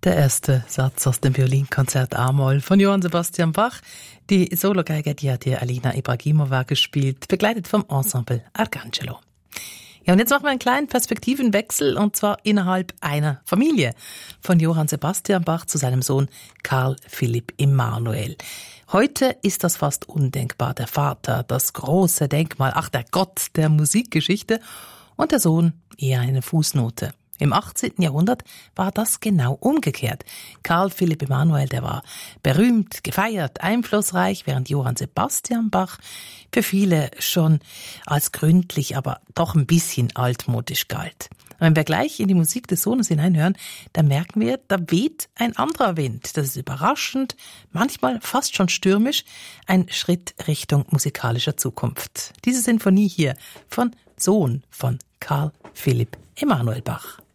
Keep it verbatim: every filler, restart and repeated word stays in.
Der erste Satz aus dem Violinkonzert A-Moll von Johann Sebastian Bach. Die Sologeige, die hat hier Alina Ibragimova gespielt, begleitet vom Ensemble Arcangelo. Ja, und jetzt machen wir einen kleinen Perspektivenwechsel, und zwar innerhalb einer Familie. Von Johann Sebastian Bach zu seinem Sohn Karl Philipp Emanuel. Heute ist das fast undenkbar. Der Vater, das große Denkmal, ach, der Gott der Musikgeschichte, und der Sohn eher eine Fußnote. Im achtzehnten Jahrhundert war das genau umgekehrt. Karl Philipp Emanuel, der war berühmt, gefeiert, einflussreich, während Johann Sebastian Bach für viele schon als gründlich, aber doch ein bisschen altmodisch galt. Und wenn wir gleich in die Musik des Sohnes hineinhören, dann merken wir, da weht ein anderer Wind. Das ist überraschend, manchmal fast schon stürmisch, ein Schritt Richtung musikalischer Zukunft. Diese Sinfonie hier von Sohn von Karl Philipp Emanuel Bach.